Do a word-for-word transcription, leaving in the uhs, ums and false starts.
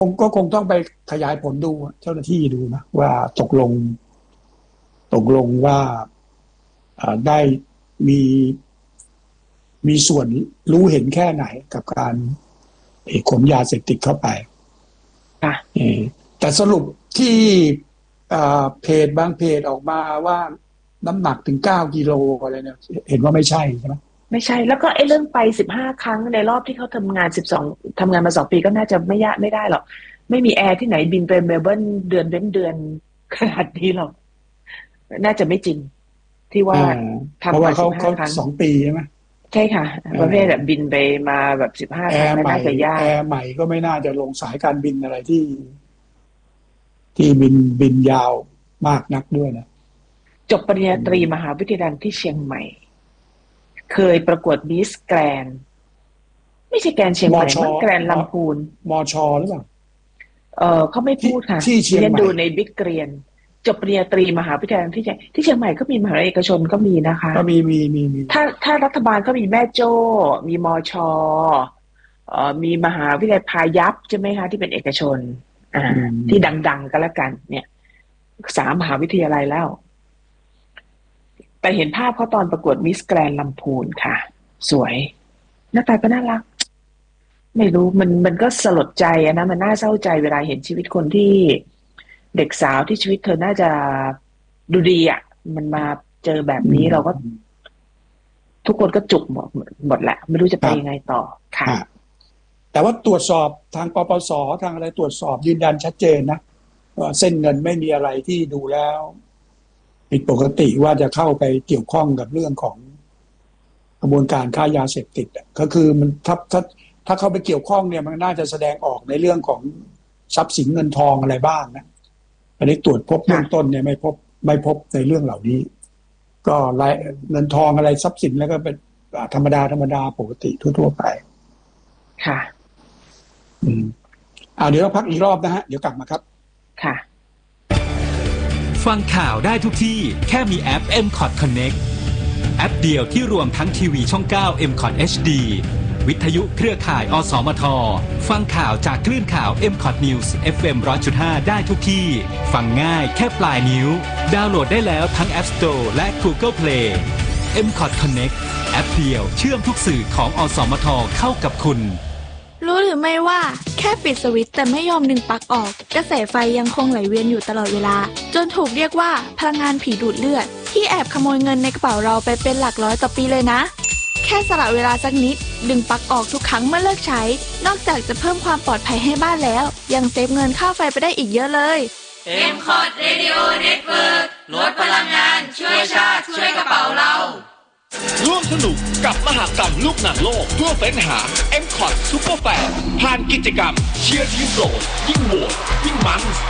คงก็คงต้องไปขยายผลดูเจ้าหน้าที่ดูนะว่าตกลงตกลงว่าได้มีมีส่วนรู้เห็นแค่ไหนกับการขนยาเสพติดเข้าไปแต่สรุปที่เพจบางเพจออกมาว่าน้ำหนักถึงเก้ากิโลอะไรเนี่ยเห็นว่าไม่ใช่ใช่ไหมไม่ใช่แล้วก็ไอ้เรื่องไปสิบห้าครั้งในรอบที่เขาทำงานสิบสองทำงานมาสองปีก็น่าจะไม่ยากไม่ได้หรอกไม่มีแอร์ที่ไหนบินไปเมลเบิร์นเดือนเว้นเดือนขนาดนี้หรอกน่าจะไม่จริงที่ว่าทำมาสิบห้าครั้งสองปีใช่ไหมใช่ค่ะประเภทแบบบินไปมาแบบสิบห้าครั้งน่าจะยากแอร์ใหม่ก็ไม่น่าจะลงสายการบินอะไรที่ที่บินบินยาวมากนักด้วยนะจบปริญญาตรีมหาวิทยาลัยที่เชียงใหม่เคยประกวดมิสแกรนไม่ใช่แกรนเชียงใหม่มันแกรนลำพูนมชหรือเปล่าเออเขาไม่พูดค่ะที่เชียงใหม่ดูในบิ๊กเกรียนจบปริญญาตรีมหาวิทยาลัยที่ที่เชียงใหม่ก็มีมหาวิทยาลัยเอกชนก็มีนะคะก็มีมีมีมีถ้าถ้ารัฐบาลก็มีแม่โจ้มีมชเอ่อมีมหาวิทยาลัยพายัพใช่ไหมคะที่เป็นเอกชนอ่าที่ดังๆก็แล้วกันเนี่ยสามมหาวิทยาลัยแล้วแต่เห็นภาพเขาตอนประกวดมิสแกรนด์ลำพูนค่ะสวยหน้าตาก็น่ารักไม่รู้มันมันก็สลดใจอะนะมันน่าเศร้าใจเวลาเห็นชีวิตคนที่เด็กสาวที่ชีวิตเธอน่าจะดูดีอ่ะมันมาเจอแบบนี้เราก็ทุกคนก็จุกหมดหมดแหละไม่รู้จะไปยังไงต่อค่ะแต่ว่าตรวจสอบทางปปสทางอะไรตรวจสอบยืนยันชัดเจนนะว่าเส้นเงินไม่มีอะไรที่ดูแล้วผิดปกติว่าจะเข้าไปเกี่ยวข้องกับเรื่องของกระบวนการค้ายาเสพติดก็คือมันถ้าถ้าถ้าเข้าไปเกี่ยวข้องเนี่ยมันน่าจะแสดงออกในเรื่องของทรัพย์สินเงินทองอะไรบ้างนะอันนี้ตรวจพบเบื้องต้นเนี่ยไม่พบไม่พบในเรื่องเหล่านี้ก็รายเงินทองอะไรทรัพย์สินแล้วก็เป็นธรรมดาธรรมดาปกติทั่วๆไปค่ะอืมอ่าเดี๋ยวเราพักอีกรอบนะฮะเดี๋ยวกลับมาครับค่ะฟังข่าวได้ทุกที่แค่มีแอป เอ็ม คอท Connect แอปเดียวที่รวมทั้งทีวีช่องเก้า เอ็ม คอท เอช ดี วิทยุเครือข่าย อสมท ฟังข่าวจากคลื่นข่าว เอ็ม คอท News เอฟ เอ็ม หนึ่งร้อยจุดห้า ได้ทุกที่ฟังง่ายแค่ปลายนิ้วดาวน์โหลดได้แล้วทั้ง App Store และ Google Play เอ็ม คอท Connect แอปเดียวเชื่อมทุกสื่อของอสมทเข้ากับคุณรู้หรือไม่ว่าแค่ปิดสวิตช์แต่ไม่ยอมดึงปลั๊กออกกระแสไฟยังคงไหลเวียนอยู่ตลอดเวลาจนถูกเรียกว่าพลังงานผีดูดเลือดที่แอบขโมยเงินในกระเป๋าเราไปเป็นหลักร้อยต่อปีเลยนะแค่สละเวลาสักนิดดึงปลั๊กออกทุกครั้งเมื่อเลิกใช้นอกจากจะเพิ่มความปลอดภัยให้บ้านแล้วยังเซฟเงินค่าไฟไปได้อีกเยอะเลยเอ็ม คอท Radio Network ลดพลังงานช่วยชาติช่วยกระเป๋าเราร่วมสนุกกับมหกรรมลูกหนังโลกทั่วเฟ้นหา เอ็ม คอท Super Fan ผ่านกิจกรรมเชียร์ทีมโปรดยิ่งโหวตยิ่งมัน